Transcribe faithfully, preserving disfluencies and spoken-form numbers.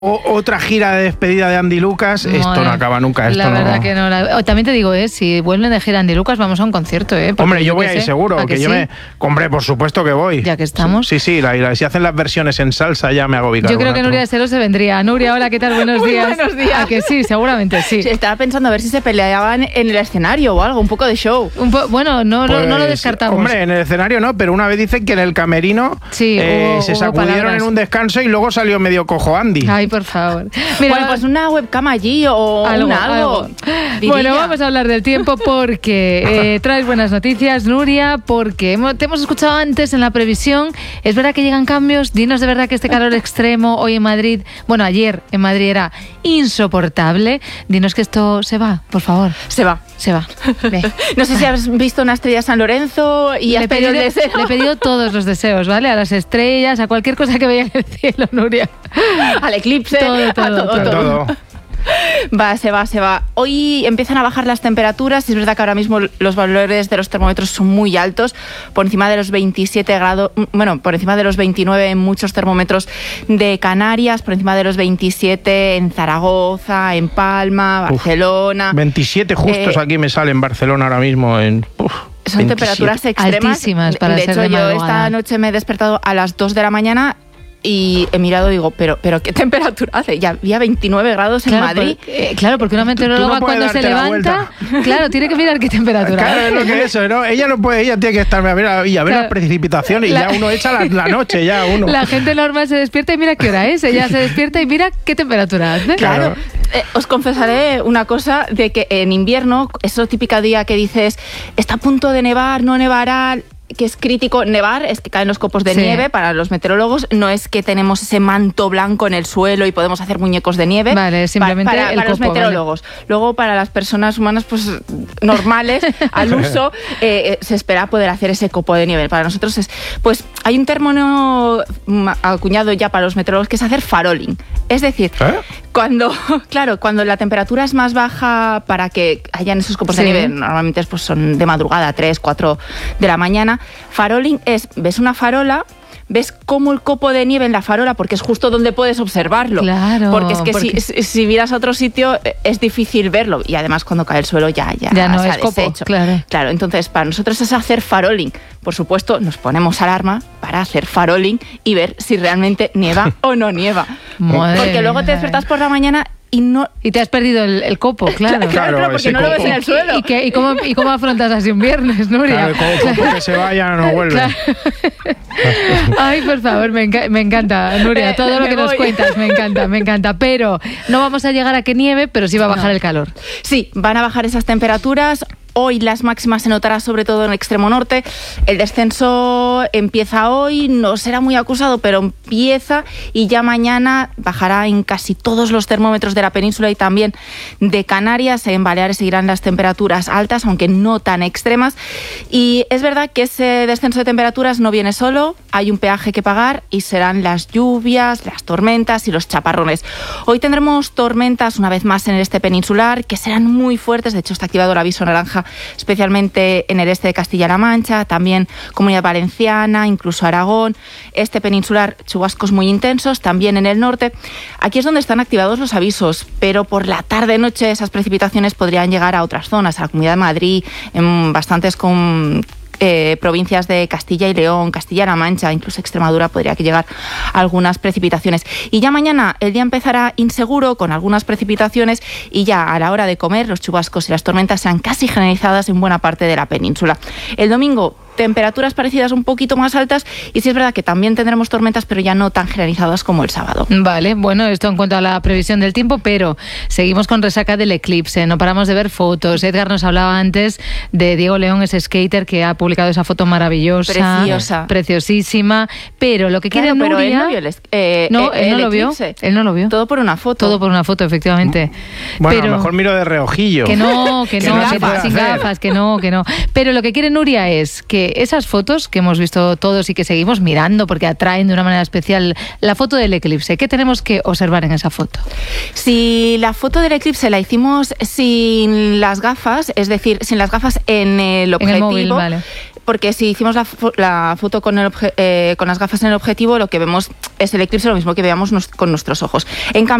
O, otra gira de despedida de Andy Lucas, Madre, esto no acaba nunca. Esto la verdad no... que no. La... También te digo, eh, si vuelven de gira Andy Lucas, vamos a un concierto, ¿eh? Hombre, yo, yo voy a ir seguro. Que, que yo sí? me... Hombre, por supuesto que voy. Ya que estamos. Sí, sí, la, la, si hacen las versiones en salsa ya me hago bicar. Yo creo que Nuria de Selo se vendría. Nuria, hola, ¿qué tal? Buenos días. Buenos días. ¿A que sí? Seguramente sí. sí. Estaba pensando a ver si se peleaban en el escenario o algo, un poco de show. Un po bueno, no, pues, no, no lo descartamos. Hombre, en el escenario no, pero una vez dicen que en el camerino sí, eh, hubo, se hubo sacudieron palabras. en un descanso y luego salió medio cojo Andy. Ay, por favor. Mira, bueno, pues una webcam allí o algo, un algo. algo. Bueno, vamos a hablar del tiempo porque eh, traes buenas noticias, Nuria, porque hemos, te hemos escuchado antes en la previsión. Es verdad que llegan cambios. Dinos de verdad que este calor extremo hoy en Madrid, bueno, ayer en Madrid era insoportable. Dinos que esto se va, por favor. Se va. Se va. Bien. No sé si has visto una estrella San Lorenzo y has le pedido pedido, el deseo. Le he pedido todos los deseos, ¿vale? A las estrellas, a cualquier cosa que veía en el cielo, Nuria. Al eclipse, todo, todo, a todo, todo. todo. todo. Va, se va, se va. Hoy empiezan a bajar las temperaturas. Es verdad que ahora mismo los valores de los termómetros son muy altos, por encima de los veintisiete grados, bueno, por encima de los veintinueve en muchos termómetros de Canarias, por encima de los veintisiete en Zaragoza, en Palma, Barcelona. Uf, veintisiete justos eh, aquí me sale en Barcelona ahora mismo. En, uf, son veintisiete. Temperaturas extremas. Altísimas para de ser hecho, de yo madrugada. Esta noche me he despertado a las dos de la mañana y he mirado y digo, pero, pero ¿qué temperatura hace? Ya había veintinueve grados en claro, Madrid. Por, eh, claro, porque una meteoróloga no cuando se levanta, claro, tiene que mirar qué temperatura. Claro, es lo que es eso, ¿no? Ella no puede, ella tiene que estar a ver, a ver claro. las precipitaciones y la, ya uno echa la, la noche, ya uno. La gente normal se despierta y mira qué hora es, ella se despierta y mira qué temperatura hace. Claro. Eh, os confesaré una cosa, de que en invierno, eso típica día que dices, está a punto de nevar, no nevará, que es crítico. Nevar es que caen los copos de sí. nieve para los meteorólogos, no es que tenemos ese manto blanco en el suelo y podemos hacer muñecos de nieve. Vale, simplemente para, para, el para copo, los meteorólogos. Vale. Luego para las personas humanas pues normales, al uso, eh, se espera poder hacer ese copo de nieve. Para nosotros es, pues hay un término acuñado ya para los meteorólogos que es hacer faroling. Es decir, ¿eh? cuando, claro, cuando la temperatura es más baja para que hayan esos copos sí. de nieve, normalmente pues son de madrugada, tres, cuatro de la mañana. Faroling es, ves una farola, ves cómo el copo de nieve en la farola, porque es justo donde puedes observarlo. Claro. Porque es que porque... Si, si miras a otro sitio es difícil verlo. Y además cuando cae el suelo ya, ya, ya no se es ha copo, deshecho. Claro. Claro, entonces para nosotros es hacer faroling. Por supuesto, nos ponemos alarma para hacer faroling y ver si realmente nieva o no nieva. Madre porque luego te despertas por la mañana y no y te has perdido el, el copo, claro. Claro, claro, claro porque no copo. Lo ves en el suelo. ¿Y, qué, y, cómo, ¿Y cómo afrontas así un viernes, Nuria? Claro, el copo que se vaya no vuelve. Claro. Ay, por favor, me, enca me encanta, Nuria, todo lo que nos cuentas, me encanta, me encanta. Pero no vamos a llegar a que nieve, pero sí va a bajar no. el calor. Sí, van a bajar esas temperaturas. Hoy las máximas se notará sobre todo en el extremo norte. El descenso empieza hoy, no será muy acusado, pero empieza y ya mañana bajará en casi todos los termómetros de la península y también de Canarias. En Baleares seguirán las temperaturas altas, aunque no tan extremas. Y es verdad que ese descenso de temperaturas no viene solo, hay un peaje que pagar y serán las lluvias, las tormentas y los chaparrones. Hoy tendremos tormentas una vez más en el este peninsular, que serán muy fuertes. De hecho, está activado el aviso naranja especialmente en el este de Castilla-La Mancha, también Comunidad Valenciana, incluso Aragón, este peninsular, chubascos muy intensos, también en el norte. Aquí es donde están activados los avisos, pero por la tarde-noche esas precipitaciones podrían llegar a otras zonas, a la Comunidad de Madrid, en bastantes con... Eh, provincias de Castilla y León, Castilla-La Mancha, incluso Extremadura podría que llegar algunas precipitaciones. Y ya mañana el día empezará inseguro con algunas precipitaciones y ya a la hora de comer los chubascos y las tormentas sean casi generalizadas en buena parte de la península. El domingo temperaturas parecidas un poquito más altas y sí es verdad que también tendremos tormentas, pero ya no tan generalizadas como el sábado. Vale, bueno, esto en cuanto a la previsión del tiempo, pero seguimos con resaca del eclipse, no paramos de ver fotos. Edgar nos hablaba antes de Diego León, ese skater que ha publicado esa foto maravillosa, preciosa, preciosísima, pero lo que quiere claro, Nuria... Pero él no vio el, eh, no, él el no lo vio, él no lo vio. Todo por una foto. Todo por una foto, efectivamente. Bueno, pero... a lo mejor miro de reojillo. Que no, que, que no, no que que sin hacer. gafas, que no, que no. Pero lo que quiere Nuria es que esas fotos que hemos visto todos y que seguimos mirando porque atraen de una manera especial, la foto del eclipse, ¿qué tenemos que observar en esa foto? Si la foto del eclipse la hicimos sin las gafas, es decir, sin las gafas en el objetivo, en el móvil, vale. porque si hicimos la, la foto con, el obje, eh, con las gafas en el objetivo, lo que vemos es el eclipse, lo mismo que veamos nos, con nuestros ojos. En cambio,